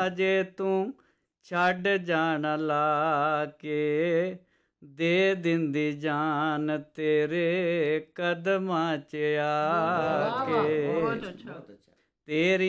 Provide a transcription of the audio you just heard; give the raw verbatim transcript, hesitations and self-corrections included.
ਜੇ ਤੂੰ ਛੱਡ ਜਾਣ ਲਾ ਕੇ ਦੇ ਦਿੰਦੀ ਜਾਨ ਤੇਰੇ ਕਦਮਾਂ 'ਚ ਆ ਕੇ ਤੇਰੀ